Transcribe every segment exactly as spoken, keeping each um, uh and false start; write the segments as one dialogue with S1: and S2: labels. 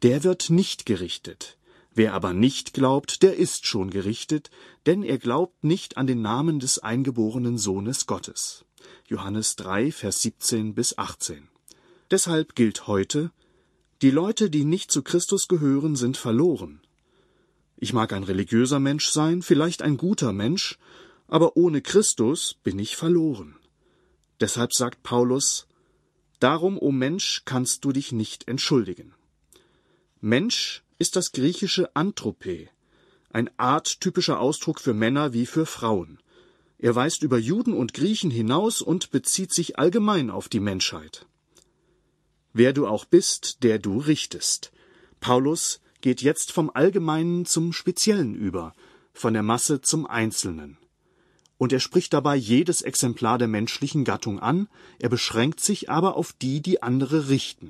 S1: der wird nicht gerichtet. Wer aber nicht glaubt, der ist schon gerichtet, denn er glaubt nicht an den Namen des eingeborenen Sohnes Gottes. Johannes drei, Vers siebzehn bis achtzehn. Deshalb gilt heute: Die Leute, die nicht zu Christus gehören, sind verloren. Ich mag ein religiöser Mensch sein, vielleicht ein guter Mensch, aber ohne Christus bin ich verloren. Deshalb sagt Paulus: Darum, o Mensch, kannst du dich nicht entschuldigen. Mensch ist das griechische Anthrope, ein arttypischer Ausdruck für Männer wie für Frauen. Er weist über Juden und Griechen hinaus und bezieht sich allgemein auf die Menschheit. Wer du auch bist, der du richtest. Paulus geht jetzt vom Allgemeinen zum Speziellen über, von der Masse zum Einzelnen. Und er spricht dabei jedes Exemplar der menschlichen Gattung an, er beschränkt sich aber auf die, die andere richten.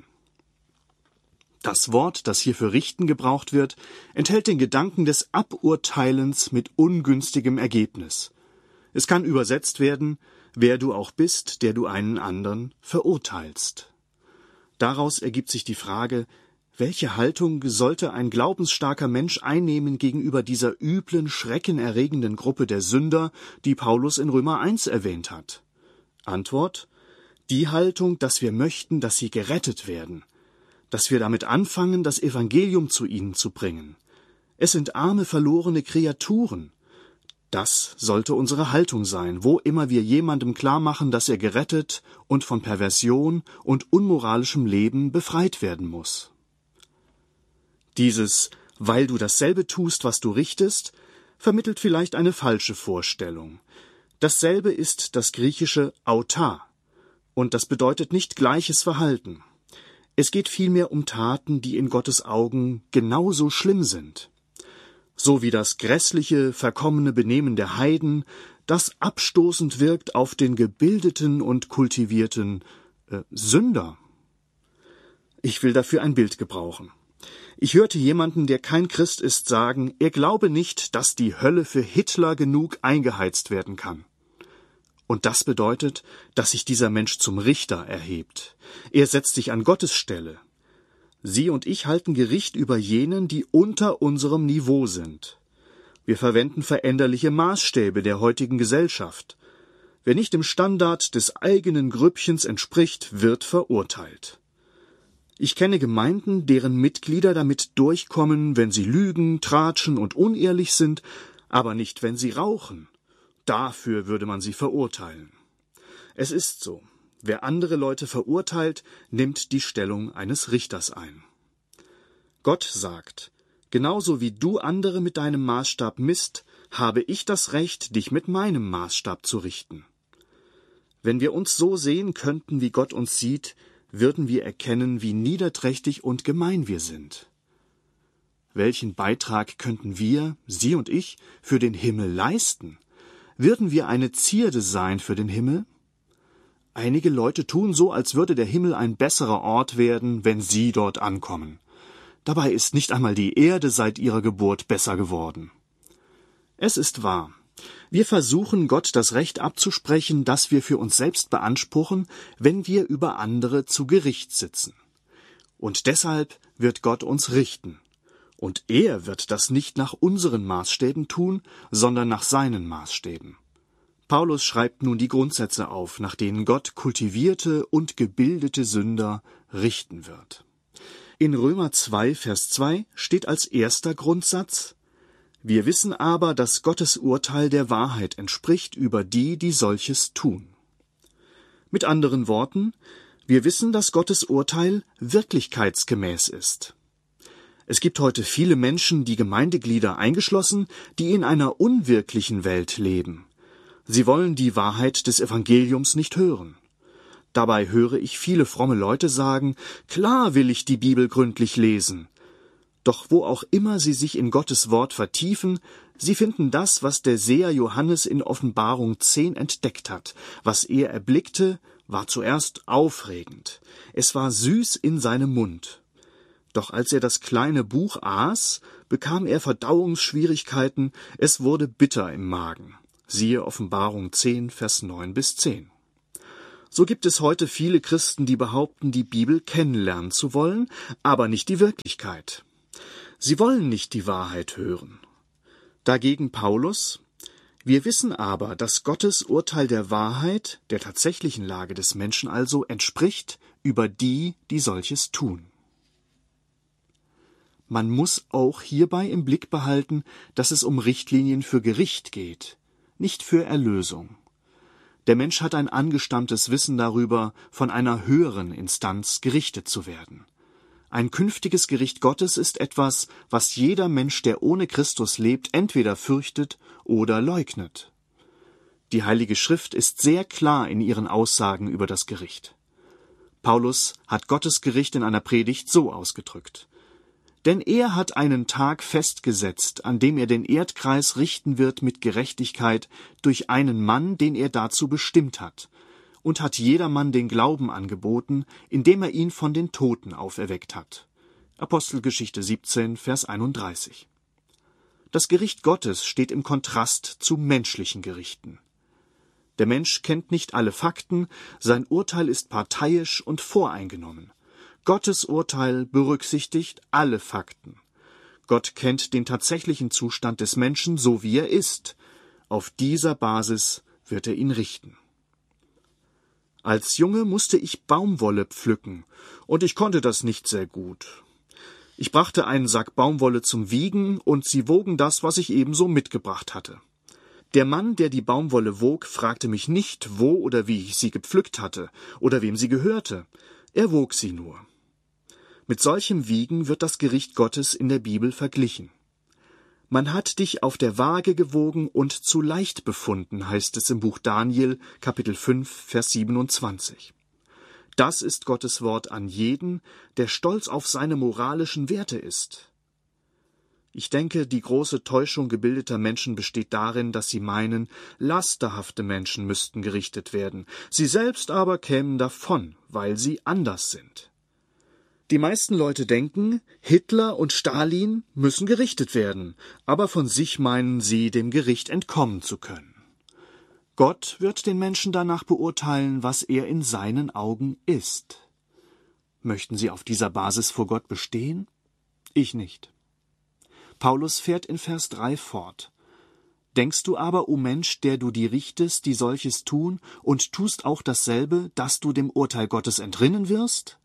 S1: Das Wort, das hier für richten gebraucht wird, enthält den Gedanken des Aburteilens mit ungünstigem Ergebnis. Es kann übersetzt werden: Wer du auch bist, der du einen anderen verurteilst. Daraus ergibt sich die Frage: Welche Haltung sollte ein glaubensstarker Mensch einnehmen gegenüber dieser üblen, schreckenerregenden Gruppe der Sünder, die Paulus in Römer eins erwähnt hat? Antwort: Die Haltung, dass wir möchten, dass sie gerettet werden, dass wir damit anfangen, das Evangelium zu ihnen zu bringen. Es sind arme, verlorene Kreaturen. Das sollte unsere Haltung sein, wo immer wir jemandem klarmachen, dass er gerettet und von Perversion und unmoralischem Leben befreit werden muss. Dieses »weil du dasselbe tust, was du richtest« vermittelt vielleicht eine falsche Vorstellung. Dasselbe ist das griechische auta, und das bedeutet nicht gleiches Verhalten. Es geht vielmehr um Taten, die in Gottes Augen genauso schlimm sind. So wie das grässliche, verkommene Benehmen der Heiden, das abstoßend wirkt auf den gebildeten und kultivierten äh, Sünder. Ich will dafür ein Bild gebrauchen. Ich hörte jemanden, der kein Christ ist, sagen, er glaube nicht, dass die Hölle für Hitler genug eingeheizt werden kann. Und das bedeutet, dass sich dieser Mensch zum Richter erhebt. Er setzt sich an Gottes Stelle. Sie und ich halten Gericht über jenen, die unter unserem Niveau sind. Wir verwenden veränderliche Maßstäbe der heutigen Gesellschaft. Wer nicht dem Standard des eigenen Grüppchens entspricht, wird verurteilt. Ich kenne Gemeinden, deren Mitglieder damit durchkommen, wenn sie lügen, tratschen und unehrlich sind, aber nicht, wenn sie rauchen. Dafür würde man sie verurteilen. Es ist so: Wer andere Leute verurteilt, nimmt die Stellung eines Richters ein. Gott sagt: Genauso wie du andere mit deinem Maßstab misst, habe ich das Recht, dich mit meinem Maßstab zu richten. Wenn wir uns so sehen könnten, wie Gott uns sieht, würden wir erkennen, wie niederträchtig und gemein wir sind. Welchen Beitrag könnten wir, Sie und ich, für den Himmel leisten? Würden wir eine Zierde sein für den Himmel? Einige Leute tun so, als würde der Himmel ein besserer Ort werden, wenn sie dort ankommen. Dabei ist nicht einmal die Erde seit ihrer Geburt besser geworden. Es ist wahr. Wir versuchen, Gott das Recht abzusprechen, das wir für uns selbst beanspruchen, wenn wir über andere zu Gericht sitzen. Und deshalb wird Gott uns richten. Und er wird das nicht nach unseren Maßstäben tun, sondern nach seinen Maßstäben. Paulus schreibt nun die Grundsätze auf, nach denen Gott kultivierte und gebildete Sünder richten wird. In Römer zwei, Vers zwei steht als erster Grundsatz: Wir wissen aber, dass Gottes Urteil der Wahrheit entspricht über die, die solches tun. Mit anderen Worten, wir wissen, dass Gottes Urteil wirklichkeitsgemäß ist. Es gibt heute viele Menschen, die Gemeindeglieder eingeschlossen, die in einer unwirklichen Welt leben. Sie wollen die Wahrheit des Evangeliums nicht hören. Dabei höre ich viele fromme Leute sagen, klar will ich die Bibel gründlich lesen. Doch wo auch immer sie sich in Gottes Wort vertiefen, sie finden das, was der Seher Johannes in Offenbarung zehn entdeckt hat. Was er erblickte, war zuerst aufregend. Es war süß in seinem Mund. Doch als er das kleine Buch aß, bekam er Verdauungsschwierigkeiten, es wurde bitter im Magen. Siehe Offenbarung zehn, Vers neun bis zehn. So gibt es heute viele Christen, die behaupten, die Bibel kennenlernen zu wollen, aber nicht die Wirklichkeit. Sie wollen nicht die Wahrheit hören. Dagegen Paulus: Wir wissen aber, dass Gottes Urteil der Wahrheit, der tatsächlichen Lage des Menschen also, entspricht über die, die solches tun. Man muss auch hierbei im Blick behalten, dass es um Richtlinien für Gericht geht, nicht für Erlösung. Der Mensch hat ein angestammtes Wissen darüber, von einer höheren Instanz gerichtet zu werden. Ein künftiges Gericht Gottes ist etwas, was jeder Mensch, der ohne Christus lebt, entweder fürchtet oder leugnet. Die Heilige Schrift ist sehr klar in ihren Aussagen über das Gericht. Paulus hat Gottes Gericht in einer Predigt so ausgedrückt: Denn er hat einen Tag festgesetzt, an dem er den Erdkreis richten wird mit Gerechtigkeit durch einen Mann, den er dazu bestimmt hat, und hat jedermann den Glauben angeboten, indem er ihn von den Toten auferweckt hat. Apostelgeschichte siebzehn, Vers einunddreißig. Das Gericht Gottes steht im Kontrast zu menschlichen Gerichten. Der Mensch kennt nicht alle Fakten, sein Urteil ist parteiisch und voreingenommen. Gottes Urteil berücksichtigt alle Fakten. Gott kennt den tatsächlichen Zustand des Menschen, so wie er ist. Auf dieser Basis wird er ihn richten. Als Junge musste ich Baumwolle pflücken, und ich konnte das nicht sehr gut. Ich brachte einen Sack Baumwolle zum Wiegen, und sie wogen das, was ich ebenso mitgebracht hatte. Der Mann, der die Baumwolle wog, fragte mich nicht, wo oder wie ich sie gepflückt hatte oder wem sie gehörte. Er wog sie nur. Mit solchem Wiegen wird das Gericht Gottes in der Bibel verglichen. Man hat dich auf der Waage gewogen und zu leicht befunden, heißt es im Buch Daniel, Kapitel fünf, Vers siebenundzwanzig. Das ist Gottes Wort an jeden, der stolz auf seine moralischen Werte ist. Ich denke, die große Täuschung gebildeter Menschen besteht darin, dass sie meinen, lasterhafte Menschen müssten gerichtet werden, sie selbst aber kämen davon, weil sie anders sind. Die meisten Leute denken, Hitler und Stalin müssen gerichtet werden, aber von sich meinen sie, dem Gericht entkommen zu können. Gott wird den Menschen danach beurteilen, was er in seinen Augen ist. Möchten sie auf dieser Basis vor Gott bestehen? Ich nicht. Paulus fährt in Vers drei fort: Denkst du aber, o Mensch, der du die richtest, die solches tun, und tust auch dasselbe, dass du dem Urteil Gottes entrinnen wirst?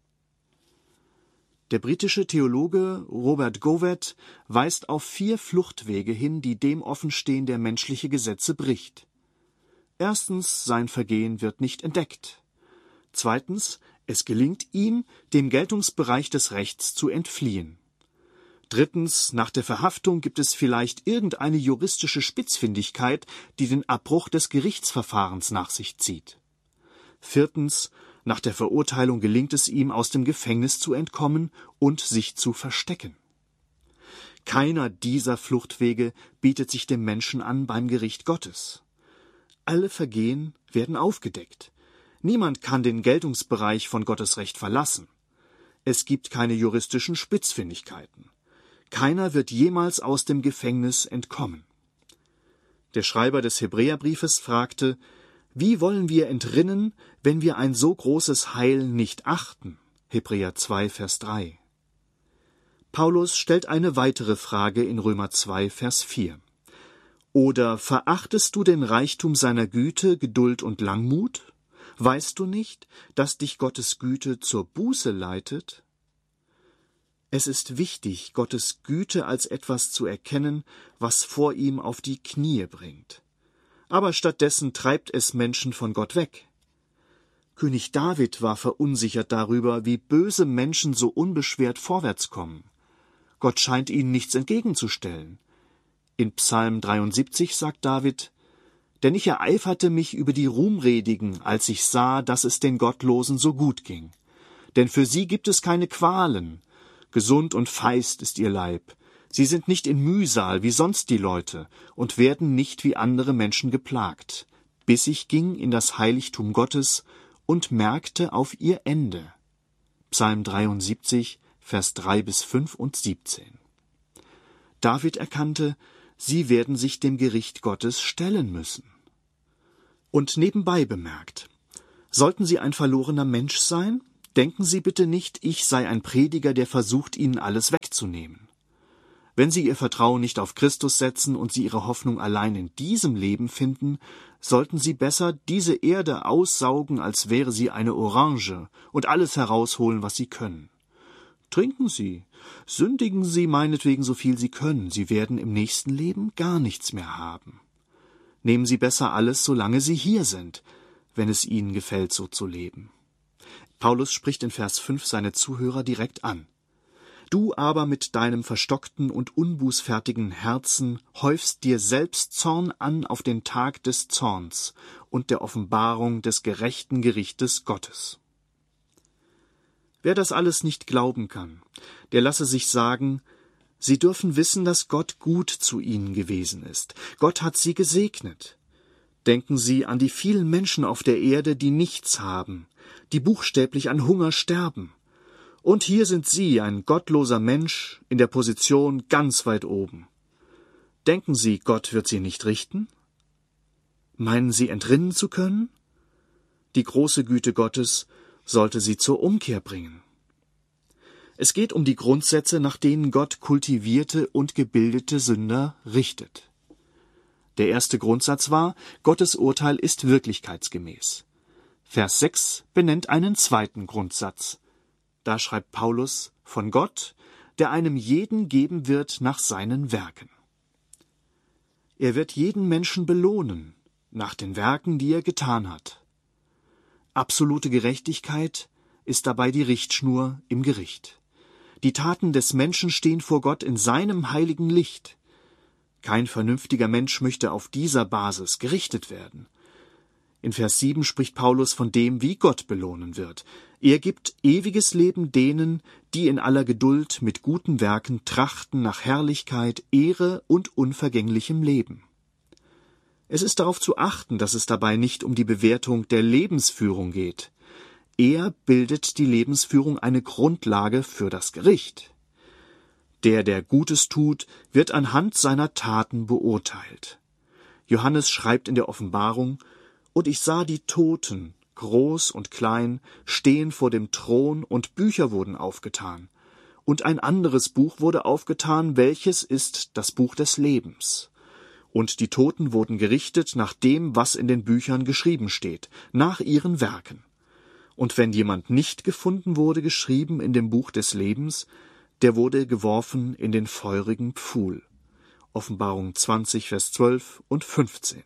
S1: Der britische Theologe Robert Govett weist auf vier Fluchtwege hin, die dem offenstehen, der menschliche Gesetze bricht. Erstens, sein Vergehen wird nicht entdeckt. Zweitens, es gelingt ihm, dem Geltungsbereich des Rechts zu entfliehen. Drittens, nach der Verhaftung gibt es vielleicht irgendeine juristische Spitzfindigkeit, die den Abbruch des Gerichtsverfahrens nach sich zieht. Viertens, nach der Verurteilung gelingt es ihm, aus dem Gefängnis zu entkommen und sich zu verstecken. Keiner dieser Fluchtwege bietet sich dem Menschen an beim Gericht Gottes. Alle Vergehen werden aufgedeckt. Niemand kann den Geltungsbereich von Gottes Recht verlassen. Es gibt keine juristischen Spitzfindigkeiten. Keiner wird jemals aus dem Gefängnis entkommen. Der Schreiber des Hebräerbriefes fragte: Wie wollen wir entrinnen, wenn wir ein so großes Heil nicht achten? Hebräer zwei, Vers drei. Paulus stellt eine weitere Frage in Römer zwei, Vers vier. Oder verachtest du den Reichtum seiner Güte, Geduld und Langmut? Weißt du nicht, dass dich Gottes Güte zur Buße leitet? Es ist wichtig, Gottes Güte als etwas zu erkennen, was vor ihm auf die Knie bringt. Aber stattdessen treibt es Menschen von Gott weg. König David war verunsichert darüber, wie böse Menschen so unbeschwert vorwärts kommen. Gott scheint ihnen nichts entgegenzustellen. In Psalm dreiundsiebzig sagt David: Denn ich ereiferte mich über die Ruhmredigen, als ich sah, dass es den Gottlosen so gut ging. Denn für sie gibt es keine Qualen. Gesund und feist ist ihr Leib. Sie sind nicht in Mühsal wie sonst die Leute und werden nicht wie andere Menschen geplagt, bis ich ging in das Heiligtum Gottes und merkte auf ihr Ende. Psalm dreiundsiebzig, Vers drei bis fünf und siebzehn. David erkannte, sie werden sich dem Gericht Gottes stellen müssen. Und nebenbei bemerkt: Sollten Sie ein verlorener Mensch sein, denken Sie bitte nicht, ich sei ein Prediger, der versucht, Ihnen alles wegzunehmen. Wenn Sie Ihr Vertrauen nicht auf Christus setzen und Sie Ihre Hoffnung allein in diesem Leben finden, sollten Sie besser diese Erde aussaugen, als wäre sie eine Orange, und alles herausholen, was Sie können. Trinken Sie, sündigen Sie meinetwegen so viel Sie können, Sie werden im nächsten Leben gar nichts mehr haben. Nehmen Sie besser alles, solange Sie hier sind, wenn es Ihnen gefällt, so zu leben. Paulus spricht in Vers fünf seine Zuhörer direkt an. Du aber mit deinem verstockten und unbußfertigen Herzen häufst dir selbst Zorn an auf den Tag des Zorns und der Offenbarung des gerechten Gerichtes Gottes. Wer das alles nicht glauben kann, der lasse sich sagen, sie dürfen wissen, dass Gott gut zu ihnen gewesen ist. Gott hat sie gesegnet. Denken Sie an die vielen Menschen auf der Erde, die nichts haben, die buchstäblich an Hunger sterben. Und hier sind Sie, ein gottloser Mensch, in der Position ganz weit oben. Denken Sie, Gott wird Sie nicht richten? Meinen Sie, entrinnen zu können? Die große Güte Gottes sollte Sie zur Umkehr bringen. Es geht um die Grundsätze, nach denen Gott kultivierte und gebildete Sünder richtet. Der erste Grundsatz war, Gottes Urteil ist wirklichkeitsgemäß. Vers sechs benennt einen zweiten Grundsatz. Da schreibt Paulus von Gott, der einem jeden geben wird nach seinen Werken. Er wird jeden Menschen belohnen, nach den Werken, die er getan hat. Absolute Gerechtigkeit ist dabei die Richtschnur im Gericht. Die Taten des Menschen stehen vor Gott in seinem heiligen Licht. Kein vernünftiger Mensch möchte auf dieser Basis gerichtet werden. In Vers sieben spricht Paulus von dem, wie Gott belohnen wird. Er gibt ewiges Leben denen, die in aller Geduld mit guten Werken trachten nach Herrlichkeit, Ehre und unvergänglichem Leben. Es ist darauf zu achten, dass es dabei nicht um die Bewertung der Lebensführung geht. Er bildet die Lebensführung eine Grundlage für das Gericht. Der, der Gutes tut, wird anhand seiner Taten beurteilt. Johannes schreibt in der Offenbarung, und ich sah die Toten, groß und klein, stehen vor dem Thron, und Bücher wurden aufgetan. Und ein anderes Buch wurde aufgetan, welches ist das Buch des Lebens. Und die Toten wurden gerichtet nach dem, was in den Büchern geschrieben steht, nach ihren Werken. Und wenn jemand nicht gefunden wurde, geschrieben in dem Buch des Lebens, der wurde geworfen in den feurigen Pfuhl. Offenbarung zwanzig, Vers zwölf und fünfzehn.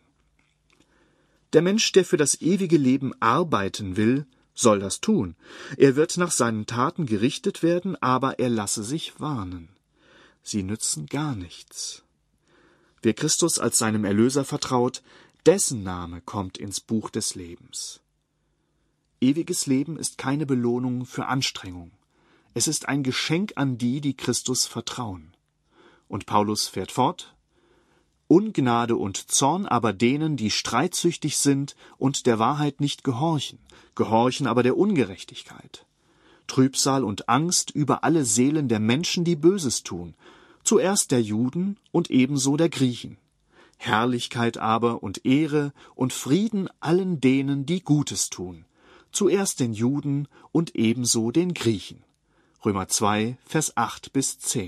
S1: Der Mensch, der für das ewige Leben arbeiten will, soll das tun. Er wird nach seinen Taten gerichtet werden, aber er lasse sich warnen. Sie nützen gar nichts. Wer Christus als seinem Erlöser vertraut, dessen Name kommt ins Buch des Lebens. Ewiges Leben ist keine Belohnung für Anstrengung. Es ist ein Geschenk an die, die Christus vertrauen. Und Paulus fährt fort: Ungnade und Zorn aber denen, die streitsüchtig sind und der Wahrheit nicht gehorchen, gehorchen aber der Ungerechtigkeit. Trübsal und Angst über alle Seelen der Menschen, die Böses tun, zuerst der Juden und ebenso der Griechen. Herrlichkeit aber und Ehre und Frieden allen denen, die Gutes tun, zuerst den Juden und ebenso den Griechen. Römer zwei, Vers acht bis zehn.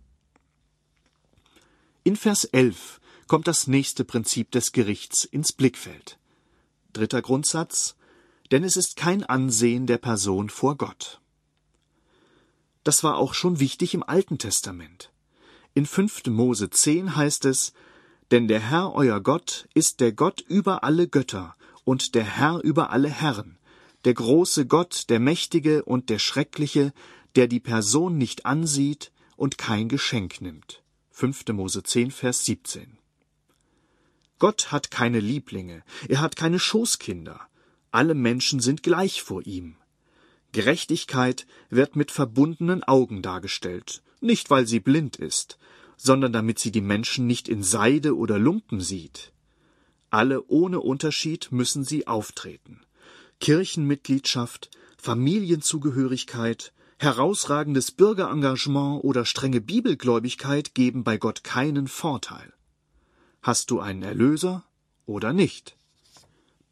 S1: In Vers elf kommt das nächste Prinzip des Gerichts ins Blickfeld. Dritter Grundsatz: Denn es ist kein Ansehen der Person vor Gott. Das war auch schon wichtig im Alten Testament. In fünfter Mose zehn heißt es: Denn der Herr, euer Gott, ist der Gott über alle Götter und der Herr über alle Herren, der große Gott, der Mächtige und der Schreckliche, der die Person nicht ansieht und kein Geschenk nimmt. fünfter Mose zehn, Vers siebzehn. Gott hat keine Lieblinge, er hat keine Schoßkinder. Alle Menschen sind gleich vor ihm. Gerechtigkeit wird mit verbundenen Augen dargestellt, nicht weil sie blind ist, sondern damit sie die Menschen nicht in Seide oder Lumpen sieht. Alle ohne Unterschied müssen sie auftreten. Kirchenmitgliedschaft, Familienzugehörigkeit, herausragendes Bürgerengagement oder strenge Bibelgläubigkeit geben bei Gott keinen Vorteil. Hast du einen Erlöser oder nicht?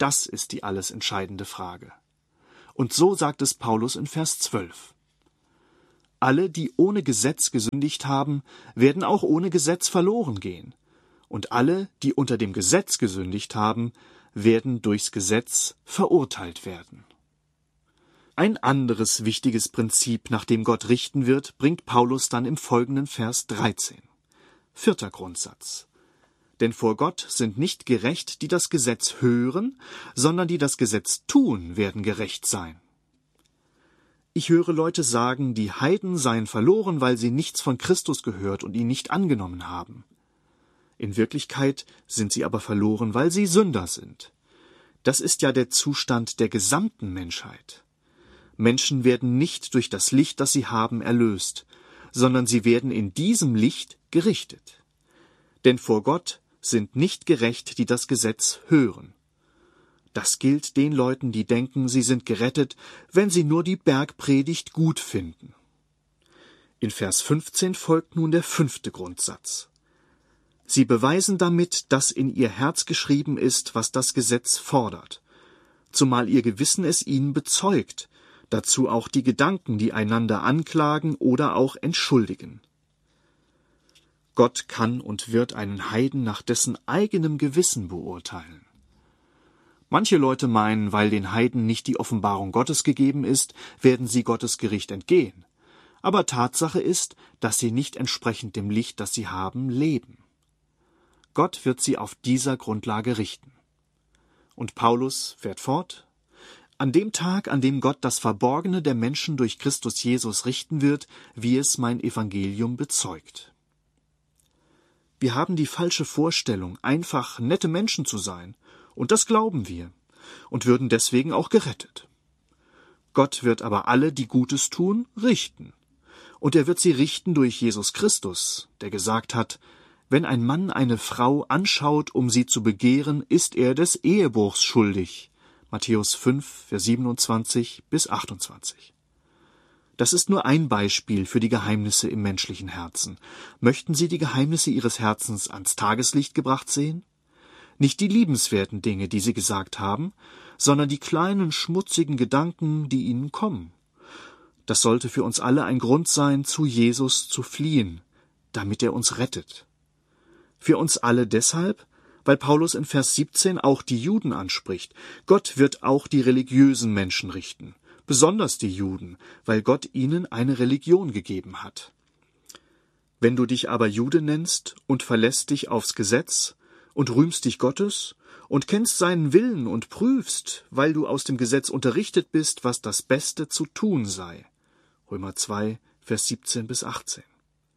S1: das ist die alles entscheidende Frage. Und so sagt es Paulus in Vers zwölf. Alle, die ohne Gesetz gesündigt haben, werden auch ohne Gesetz verloren gehen. Und alle, die unter dem Gesetz gesündigt haben, werden durchs Gesetz verurteilt werden. Ein anderes wichtiges Prinzip, nach dem Gott richten wird, bringt Paulus dann im folgenden Vers dreizehn. Vierter Grundsatz. Denn vor Gott sind nicht gerecht, die das Gesetz hören, sondern die das Gesetz tun, werden gerecht sein. Ich höre Leute sagen, die Heiden seien verloren, weil sie nichts von Christus gehört und ihn nicht angenommen haben. In Wirklichkeit sind sie aber verloren, weil sie Sünder sind. Das ist ja der Zustand der gesamten Menschheit. Menschen werden nicht durch das Licht, das sie haben, erlöst, sondern sie werden in diesem Licht gerichtet. Denn vor Gott sind nicht gerecht, die das Gesetz hören. Das gilt den Leuten, die denken, sie sind gerettet, wenn sie nur die Bergpredigt gut finden. In Vers fünfzehn folgt nun der fünfte Grundsatz. Sie beweisen damit, dass in ihr Herz geschrieben ist, was das Gesetz fordert, zumal ihr Gewissen es ihnen bezeugt, dazu auch die Gedanken, die einander anklagen oder auch entschuldigen. Gott kann und wird einen Heiden nach dessen eigenem Gewissen beurteilen. Manche Leute meinen, weil den Heiden nicht die Offenbarung Gottes gegeben ist, werden sie Gottes Gericht entgehen. Aber Tatsache ist, dass sie nicht entsprechend dem Licht, das sie haben, leben. Gott wird sie auf dieser Grundlage richten. Und Paulus fährt fort: An dem Tag, an dem Gott das Verborgene der Menschen durch Christus Jesus richten wird, wie es mein Evangelium bezeugt. Wir haben die falsche Vorstellung, einfach nette Menschen zu sein, und das glauben wir, und würden deswegen auch gerettet. Gott wird aber alle, die Gutes tun, richten. Und er wird sie richten durch Jesus Christus, der gesagt hat, wenn ein Mann eine Frau anschaut, um sie zu begehren, ist er des Ehebruchs schuldig. Matthäus fünf, Vers siebenundzwanzig bis achtundzwanzig. Das ist nur ein Beispiel für die Geheimnisse im menschlichen Herzen. Möchten Sie die Geheimnisse Ihres Herzens ans Tageslicht gebracht sehen? Nicht die liebenswerten Dinge, die Sie gesagt haben, sondern die kleinen, schmutzigen Gedanken, die Ihnen kommen. Das sollte für uns alle ein Grund sein, zu Jesus zu fliehen, damit er uns rettet. Für uns alle deshalb, weil Paulus in Vers siebzehn auch die Juden anspricht. Gott wird auch die religiösen Menschen richten, besonders die Juden, weil Gott ihnen eine Religion gegeben hat. Wenn du dich aber Jude nennst und verlässt dich aufs Gesetz und rühmst dich Gottes und kennst seinen Willen und prüfst, weil du aus dem Gesetz unterrichtet bist, was das Beste zu tun sei. Römer zwei, Vers siebzehn bis achtzehn.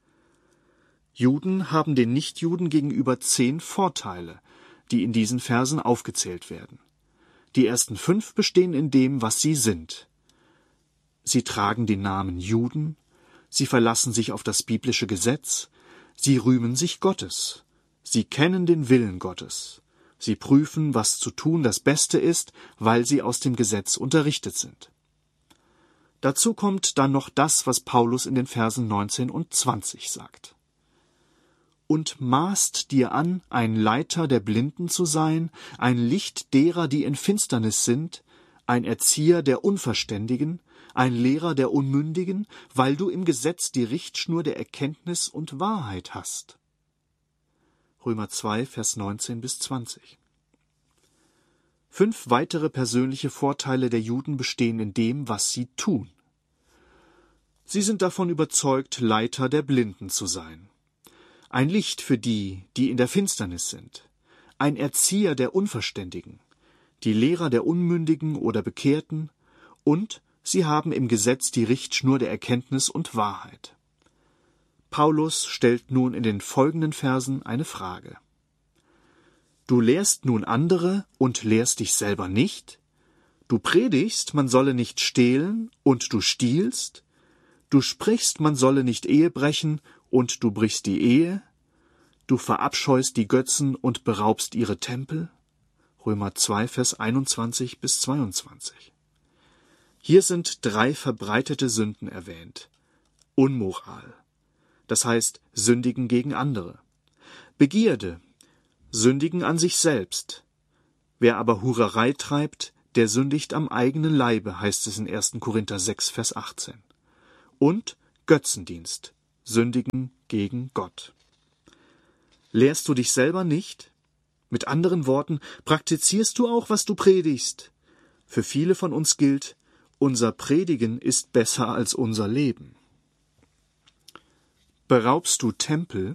S1: Juden haben den Nichtjuden gegenüber zehn Vorteile, die in diesen Versen aufgezählt werden. Die ersten fünf bestehen in dem, was sie sind. Sie tragen den Namen Juden, sie verlassen sich auf das biblische Gesetz, sie rühmen sich Gottes, sie kennen den Willen Gottes, sie prüfen, was zu tun das Beste ist, weil sie aus dem Gesetz unterrichtet sind. Dazu kommt dann noch das, was Paulus in den Versen neunzehn und zwanzig sagt. Und maßt dir an, ein Leiter der Blinden zu sein, ein Licht derer, die in Finsternis sind, ein Erzieher der Unverständigen, ein Lehrer der Unmündigen, weil du im Gesetz die Richtschnur der Erkenntnis und Wahrheit hast. Römer zwei, Vers neunzehn bis zwanzig. Fünf weitere persönliche Vorteile der Juden bestehen in dem, was sie tun. Sie sind davon überzeugt, Leiter der Blinden zu sein. Ein Licht für die, die in der Finsternis sind, ein Erzieher der Unverständigen, die Lehrer der Unmündigen oder Bekehrten, und sie haben im Gesetz die Richtschnur der Erkenntnis und Wahrheit. Paulus stellt nun in den folgenden Versen eine Frage. Du lehrst nun andere und lehrst dich selber nicht? Du predigst, man solle nicht stehlen, und du stiehlst? Du sprichst, man solle nicht Ehe brechen, und du brichst die Ehe? Du verabscheust die Götzen und beraubst ihre Tempel? Römer zwei, Vers einundzwanzig bis zweiundzwanzig. Hier sind drei verbreitete Sünden erwähnt. Unmoral, das heißt sündigen gegen andere. Begierde, sündigen an sich selbst. Wer aber Hurerei treibt, der sündigt am eigenen Leibe, heißt es in ersten Korinther sechs, Vers achtzehn. Und Götzendienst, sündigen gegen Gott. Lehrst du dich selber nicht? Mit anderen Worten, praktizierst du auch, was du predigst? Für viele von uns gilt, unser Predigen ist besser als unser Leben. Beraubst du Tempel?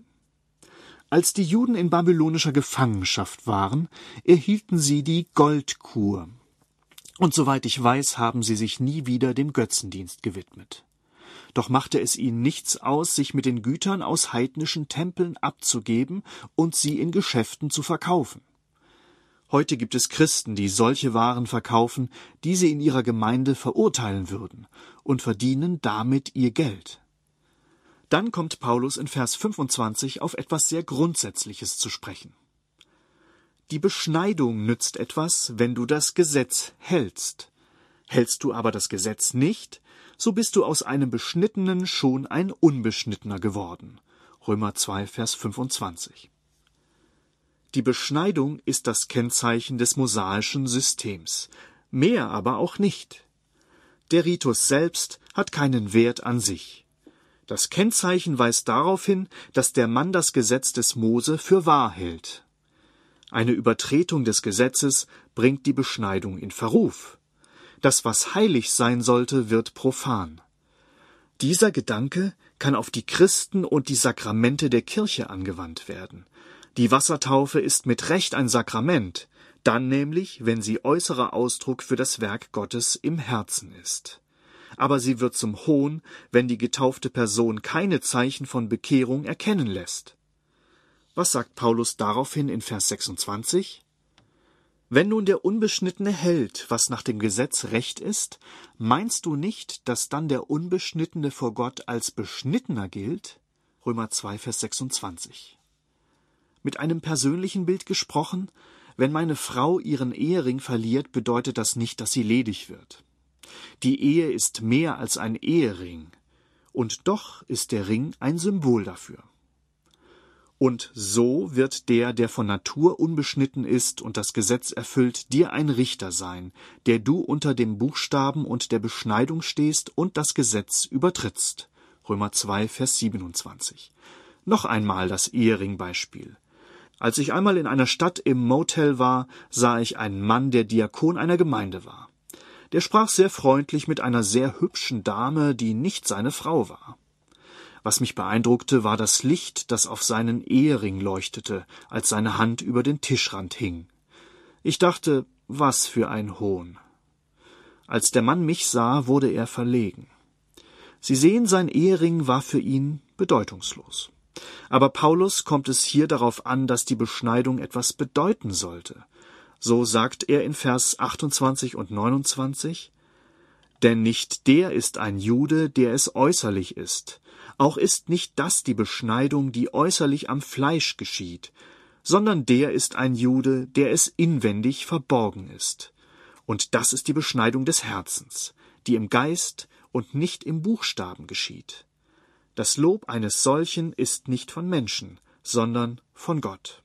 S1: Als die Juden in babylonischer Gefangenschaft waren, erhielten sie die Goldkur. Und soweit ich weiß, haben sie sich nie wieder dem Götzendienst gewidmet. Doch machte es ihnen nichts aus, sich mit den Gütern aus heidnischen Tempeln abzugeben und sie in Geschäften zu verkaufen. Heute gibt es Christen, die solche Waren verkaufen, die sie in ihrer Gemeinde verurteilen würden, und verdienen damit ihr Geld. Dann kommt Paulus in Vers fünfundzwanzig auf etwas sehr Grundsätzliches zu sprechen. Die Beschneidung nützt etwas, wenn du das Gesetz hältst. Hältst du aber das Gesetz nicht, so bist du aus einem Beschnittenen schon ein Unbeschnittener geworden. Römer zwei, Vers fünfundzwanzig. Die Beschneidung ist das Kennzeichen des mosaischen Systems, mehr aber auch nicht. Der Ritus selbst hat keinen Wert an sich. Das Kennzeichen weist darauf hin, dass der Mann das Gesetz des Mose für wahr hält. Eine Übertretung des Gesetzes bringt die Beschneidung in Verruf. Das, was heilig sein sollte, wird profan. Dieser Gedanke kann auf die Christen und die Sakramente der Kirche angewandt werden. Die Wassertaufe ist mit Recht ein Sakrament, dann nämlich, wenn sie äußerer Ausdruck für das Werk Gottes im Herzen ist. Aber sie wird zum Hohn, wenn die getaufte Person keine Zeichen von Bekehrung erkennen lässt. Was sagt Paulus daraufhin in Vers sechsundzwanzig? Wenn nun der Unbeschnittene hält, was nach dem Gesetz recht ist, meinst du nicht, dass dann der Unbeschnittene vor Gott als Beschnittener gilt? Römer zwei, Vers sechsundzwanzig. Mit einem persönlichen Bild gesprochen, wenn meine Frau ihren Ehering verliert, bedeutet das nicht, dass sie ledig wird. Die Ehe ist mehr als ein Ehering, und doch ist der Ring ein Symbol dafür. Und so wird der, der von Natur unbeschnitten ist und das Gesetz erfüllt, dir ein Richter sein, der du unter dem Buchstaben und der Beschneidung stehst und das Gesetz übertrittst. Römer zwei, Vers siebenundzwanzig. Noch einmal das Eheringbeispiel. Als ich einmal in einer Stadt im Motel war, sah ich einen Mann, der Diakon einer Gemeinde war. Der sprach sehr freundlich mit einer sehr hübschen Dame, die nicht seine Frau war. Was mich beeindruckte, war das Licht, das auf seinen Ehering leuchtete, als seine Hand über den Tischrand hing. Ich dachte, was für ein Hohn. Als der Mann mich sah, wurde er verlegen. Sie sehen, sein Ehering war für ihn bedeutungslos. Aber Paulus kommt es hier darauf an, dass die Beschneidung etwas bedeuten sollte. So sagt er in Vers achtundzwanzig und neunundzwanzig, denn nicht der ist ein Jude, der es äußerlich ist. Auch ist nicht das die Beschneidung, die äußerlich am Fleisch geschieht, sondern der ist ein Jude, der es inwendig verborgen ist. Und das ist die Beschneidung des Herzens, die im Geist und nicht im Buchstaben geschieht. Das Lob eines solchen ist nicht von Menschen, sondern von Gott.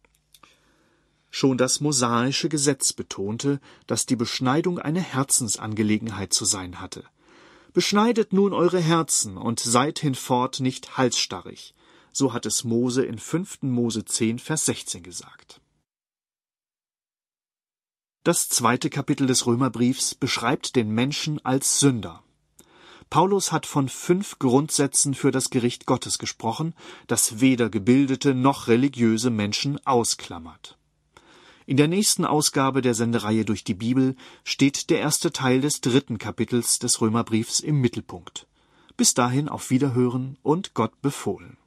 S1: Schon das mosaische Gesetz betonte, dass die Beschneidung eine Herzensangelegenheit zu sein hatte. Beschneidet nun eure Herzen und seid hinfort nicht halsstarrig. So hat es Mose in fünften Mose zehn, Vers sechzehn gesagt. Das zweite Kapitel des Römerbriefs beschreibt den Menschen als Sünder. Paulus hat von fünf Grundsätzen für das Gericht Gottes gesprochen, das weder gebildete noch religiöse Menschen ausklammert. In der nächsten Ausgabe der Sendereihe durch die Bibel steht der erste Teil des dritten Kapitels des Römerbriefs im Mittelpunkt. Bis dahin auf Wiederhören und Gott befohlen.